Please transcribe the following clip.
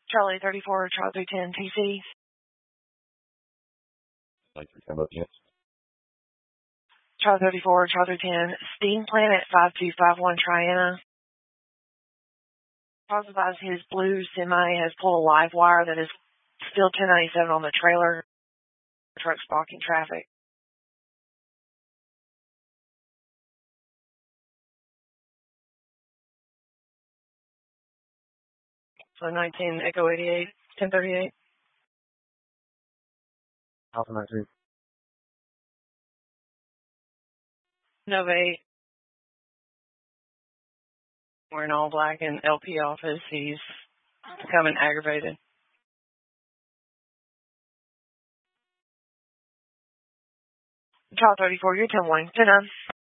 Charlie 34, Charlie 310, TC. Like 310 both units. Charlie 34, Charlie 310, Steam Planet 5251 Triana. Positive his blue semi has pulled a live wire that is still 1097 on the trailer. Truck's blocking traffic. So 19 Echo 88, 1038. Alpha 93. Nova 8. Wearing all black in LP office. He's becoming aggravated. Child 34, you're 10-1, 10-9.